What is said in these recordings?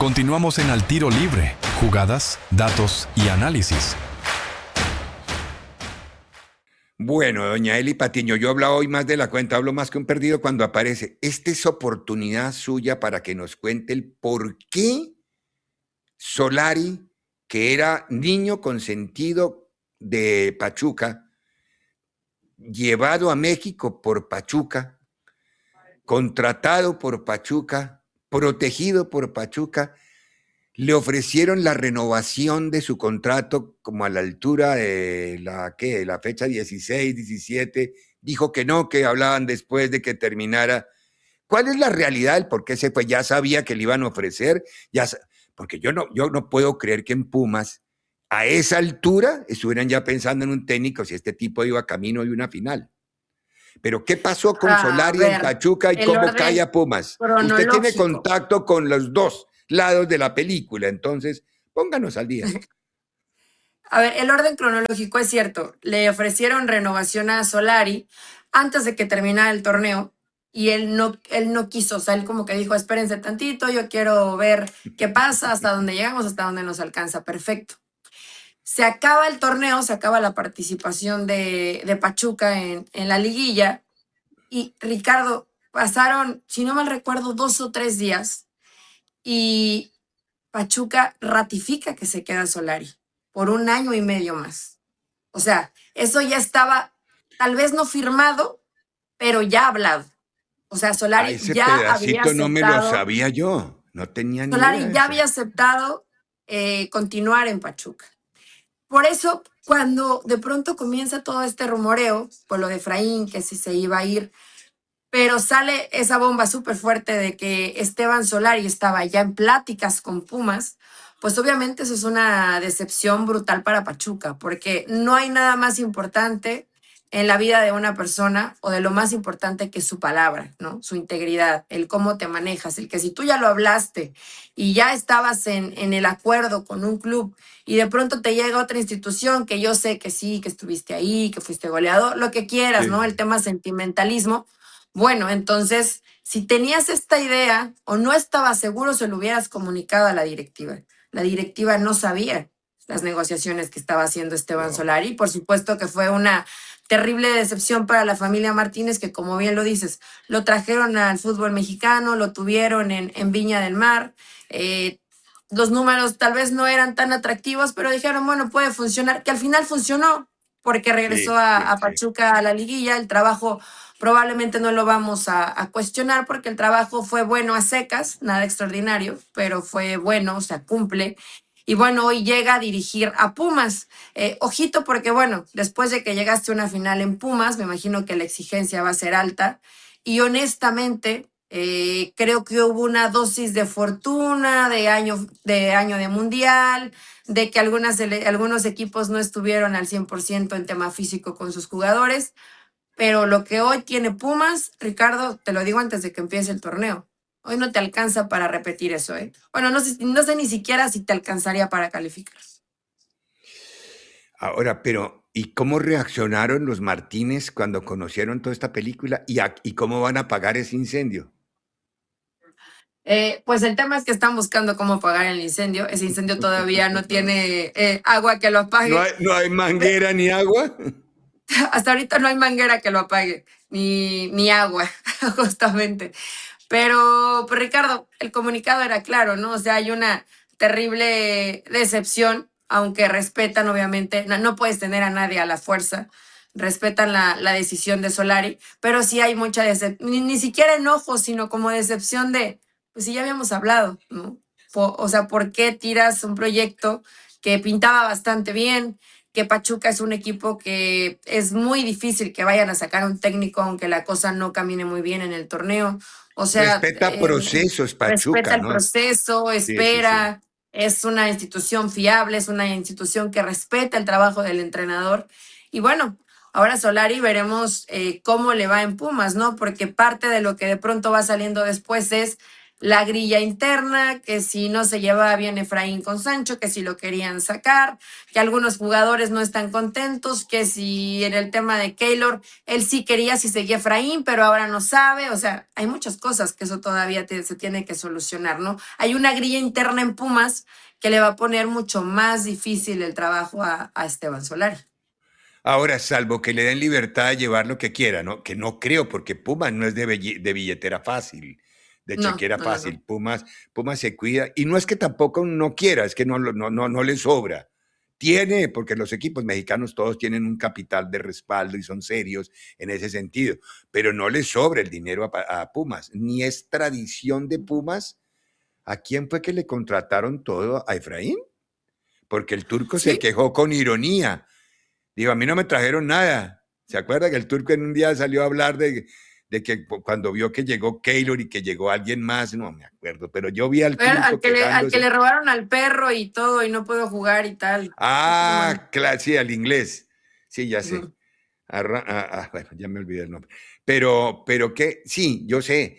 Continuamos en Al Tiro Libre, jugadas, datos y análisis. Bueno, doña Eli Patiño, yo he hablado hoy más de la cuenta, hablo más que un perdido cuando aparece. Esta es oportunidad suya para que nos cuente el por qué Solari, que era niño consentido de Pachuca, llevado a México por Pachuca, contratado por Pachuca, protegido por Pachuca, le ofrecieron la renovación de su contrato como a la altura de la fecha 16, 17, dijo que no, que hablaban después de que terminara. ¿Cuál es la realidad del por qué se fue? Ya sabía que le iban a ofrecer, porque yo no puedo creer que en Pumas a esa altura estuvieran ya pensando en un técnico si este tipo iba camino de una final. Pero ¿qué pasó con A Solari en ver, Pachuca y el cómo cae orden a Pumas? Usted tiene cronológico. contacto con los dos lados de la película, entonces pónganos al día. A ver, el orden cronológico es cierto. Le ofrecieron renovación a Solari antes de que terminara el torneo y él no quiso. O sea, él como que dijo, espérense tantito, yo quiero ver qué pasa, hasta dónde llegamos, hasta dónde nos alcanza. Perfecto. Se acaba el torneo, se acaba la participación de Pachuca en la liguilla y Ricardo, pasaron, si no mal recuerdo, 2 o 3 días y Pachuca ratifica que se queda Solari por 1 año y medio más. O sea, eso ya estaba, tal vez no firmado, pero ya hablado. O sea, Solari Ese ya había pedacito no me lo aceptado, sabía yo, no tenía ni idea Solari de ya eso. había aceptado continuar en Pachuca. Por eso, cuando de pronto comienza todo este rumoreo, por lo de Efraín, que si se iba a ir, pero sale esa bomba súper fuerte de que Esteban Solari estaba ya en pláticas con Pumas, pues obviamente eso es una decepción brutal para Pachuca, porque no hay nada más importante en la vida de una persona o de lo más importante que su palabra, ¿no? Su integridad, el cómo te manejas, el que si tú ya lo hablaste y ya estabas en el acuerdo con un club y de pronto te llega otra institución que yo sé que sí, que estuviste ahí, que fuiste goleador, lo que quieras, ¿no? Sí. El tema sentimentalismo. Bueno, entonces, si tenías esta idea o no estabas seguro, se lo hubieras comunicado a la directiva. La directiva no sabía las negociaciones que estaba haciendo Esteban No. Solari. Por supuesto que fue una terrible decepción para la familia Martínez, que como bien lo dices, lo trajeron al fútbol mexicano, lo tuvieron en Viña del Mar. eh, los números tal vez no eran tan atractivos, pero dijeron, bueno, puede funcionar, que al final funcionó, porque regresó Sí, a sí, sí. Pachuca a la liguilla, el trabajo probablemente no lo vamos a cuestionar porque el trabajo fue bueno a secas, nada extraordinario, pero fue bueno, o sea, cumple. Y bueno, hoy llega a dirigir a Pumas. Ojito porque bueno, después de que llegaste a una final en Pumas, me imagino que la exigencia va a ser alta. Y honestamente, creo que hubo una dosis de fortuna, de año de mundial, de que algunos equipos no estuvieron al 100% en tema físico con sus jugadores. Pero lo que hoy tiene Pumas, Ricardo, te lo digo antes de que empiece el torneo. Hoy no te alcanza para repetir eso, ¿eh? Bueno, no sé ni siquiera si te alcanzaría para calificar. Ahora, pero ¿y cómo reaccionaron los Martínez cuando conocieron toda esta película y cómo van a pagar ese incendio? Pues el tema es que están buscando cómo apagar el incendio. Ese incendio todavía no tiene agua que lo ¿No apague. hay, no hay manguera ni agua? Hasta ahorita no hay manguera que lo apague, ni agua, justamente. Pero, pues, Ricardo, el comunicado era claro, ¿no? O sea, hay una terrible decepción, aunque respetan, obviamente, no puedes tener a nadie a la fuerza, respetan la decisión de Solari, pero sí hay mucha decepción, ni siquiera enojo, sino como decepción de, pues sí, ya habíamos hablado, ¿no? O sea, ¿por qué tiras un proyecto que pintaba bastante bien? Que Pachuca es un equipo que es muy difícil que vayan a sacar un técnico aunque la cosa no camine muy bien en el torneo. O sea, Respeta procesos, respeta Pachuca, el ¿no? proceso, Sí, sí, sí. espera, es una institución fiable, es una institución que respeta el trabajo del entrenador. Y bueno, ahora Solari veremos cómo le va en Pumas, ¿no? Porque parte de lo que de pronto va saliendo después es, la grilla interna, que si no se llevaba bien Efraín con Sancho, que si lo querían sacar, que algunos jugadores no están contentos, que si en el tema de Keylor, él sí quería si seguía Efraín, pero ahora no sabe. O sea, hay muchas cosas que eso todavía se tiene que solucionar, ¿no? Hay una grilla interna en Pumas que le va a poner mucho más difícil el trabajo a Esteban Solari. Ahora, salvo que le den libertad de llevar lo que quiera, ¿no? Que no creo, porque Pumas no es de billetera fácil, de No, chequera no, no, no. fácil. Pumas se cuida. Y no es que tampoco no quiera, es que no le sobra. Tiene, porque los equipos mexicanos todos tienen un capital de respaldo y son serios en ese sentido, pero no le sobra el dinero a Pumas, ni es tradición de Pumas. ¿A quién fue que le contrataron todo? ¿A Efraín? Porque el turco se Sí, quejó con ironía. Digo, a mí no me trajeron nada. ¿Se acuerda que el turco en un día salió a hablar de que cuando vio que llegó Keylor y que llegó alguien más? No me acuerdo, pero yo vi al turco al que quejándose. le robaron al perro y todo y no pudo jugar y tal. Ah, claro, sí, al inglés. Sí, ya sé. Ujú. Bueno, ya me olvidé el nombre. Pero qué, sí, yo sé.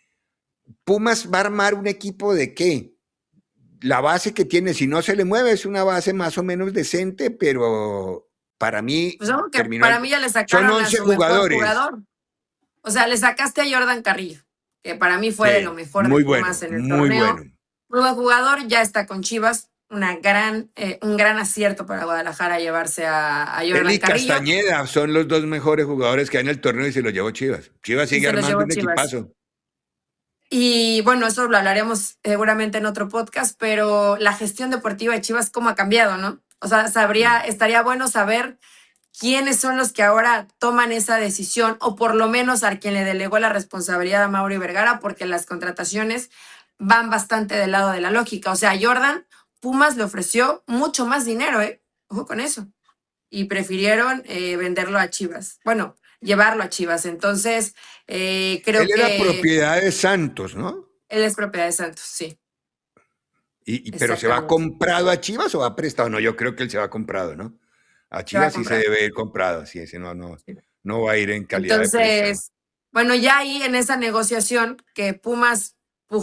Pumas va a armar un equipo de qué? La base que tiene, si no se le mueve, es una base más o menos decente, pero para mí Pues vamos que terminó para mí ya le son sacaron a 11 su mejor jugadores. jugador. O sea, le sacaste a Jordan Carrillo, que para mí fue de lo Sí, mejor de muy Pumas bueno, en el muy bueno. torneo. Muy buen jugador, ya está con Chivas. Un gran acierto para Guadalajara llevarse a Él Jordan y Carrillo Castañeda son los dos mejores jugadores que hay en el torneo y se los llevó Chivas. Chivas y sigue se los armando llevó un Chivas. equipazo. Y bueno, eso lo hablaremos seguramente en otro podcast, pero la gestión deportiva de Chivas, ¿cómo ha cambiado, no? O sea, estaría bueno saber quiénes son los que ahora toman esa decisión, o por lo menos a quien le delegó la responsabilidad a Mauri Vergara, porque las contrataciones van bastante del lado de la lógica. O sea, a Jordan, Pumas le ofreció mucho más dinero, ¿eh? Ojo con eso. Y prefirieron venderlo a Chivas. Bueno, llevarlo a Chivas. Entonces, Él creo era que propiedad de Santos, ¿no? él es propiedad de Santos, sí, Pero ¿se va exactamente. comprado a Chivas o va prestado? No, yo creo que él se va comprado, ¿no? A Se va a Chivas sí se comprar. debe ir comprado, sí, ese no va a ir en calidad de préstamo. Entonces, bueno, ya ahí en esa negociación que Pumas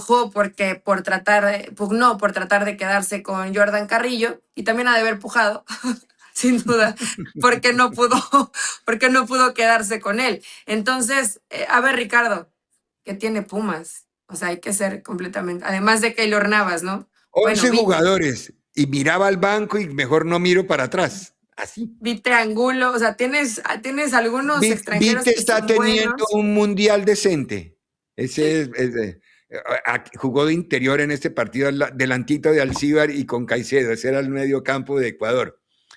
pugnó por tratar de quedarse con Jordan Carrillo, y también ha de haber pujado, sin duda, porque no pudo, porque no pudo quedarse con él. Entonces, a ver, Ricardo, ¿qué tiene Pumas? O sea, hay que ser completamente, además de Keylor Navas, ¿no? Bueno, 11 jugadores y miraba al banco y mejor no miro para atrás. Así. Vite Angulo, o sea, tienes algunos extranjeros Vite que está son teniendo buenos. un mundial decente. Ese Sí. jugó de interior en este partido delantito de Alcíbar y con Caicedo. Ese era el medio campo de Ecuador.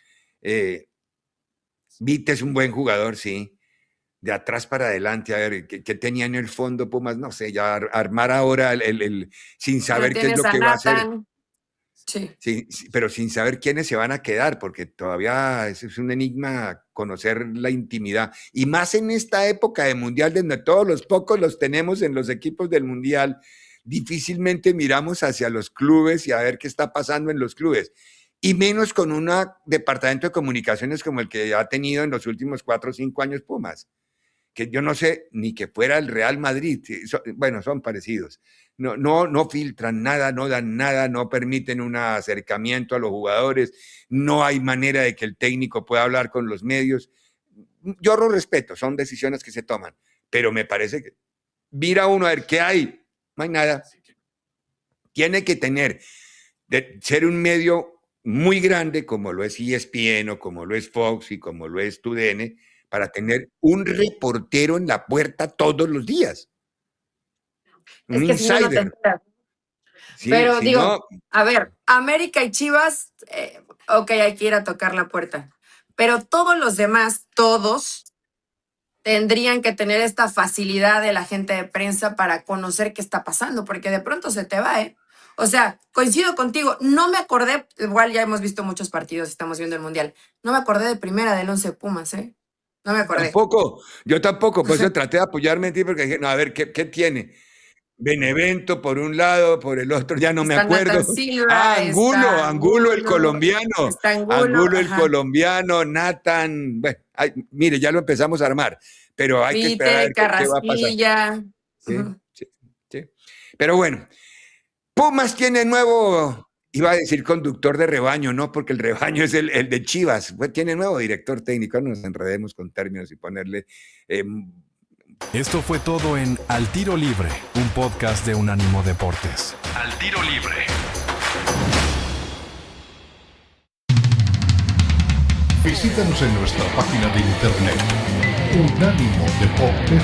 Vite es un buen jugador, sí. De atrás para adelante, a ver, ¿qué tenía en el fondo Pumas? No sé, ya armar ahora sin Bueno, saber qué es tienes lo a que va a hacer. Nathan. Sí. Sí, sí, pero sin saber quiénes se van a quedar, porque todavía es un enigma conocer la intimidad. Y más en esta época de mundial, donde todos los pocos los tenemos en los equipos del mundial, difícilmente miramos hacia los clubes y a ver qué está pasando en los clubes. Y menos con un departamento de comunicaciones como el que ha tenido en los últimos 4 o 5 años Pumas, que yo no sé ni que fuera el Real Madrid. Bueno, son parecidos. No filtran nada, no dan nada, no permiten un acercamiento a los jugadores, no hay manera de que el técnico pueda hablar con los medios. Yo lo respeto, son decisiones que se toman, pero me parece que mira uno a ver qué hay, no hay nada. Tiene que ser un medio muy grande como lo es ESPN o como lo es Fox y como lo es TUDN para tener un reportero en la puerta todos los días, un Es que si no, no te insider. enteras. Sí, Pero si digo, no, a ver, América y Chivas, ok, hay que ir a tocar la puerta. Pero todos los demás, todos, tendrían que tener esta facilidad de la gente de prensa para conocer qué está pasando, porque de pronto se te va, ¿eh? O sea, coincido contigo, no me acordé, igual ya hemos visto muchos partidos, estamos viendo el Mundial, no me acordé de primera del 11 Pumas, ¿eh? No me acordé. yo tampoco, por eso traté de apoyarme en ti porque dije, no, a ver, ¿qué tiene? Benevento por un lado, por el otro, ya no me Está acuerdo. Nathan Ah, Silva, está Angulo el Angulo, colombiano, está Angulo, Angulo el ajá. colombiano, Nathan, bueno, mire, ya lo empezamos a armar, pero hay que esperar a Vite, ver qué va a pasar. Carrasquilla. Sí, sí, sí. Pero bueno, Pumas tiene nuevo, iba a decir conductor de rebaño, no, porque el rebaño es el de Chivas. Pues tiene nuevo director técnico, no nos enredemos con términos y ponerle... Esto fue todo en Al Tiro Libre, un podcast de Unánimo Deportes. Al Tiro Libre. Visítanos en nuestra página de internet unánimodeportes.com.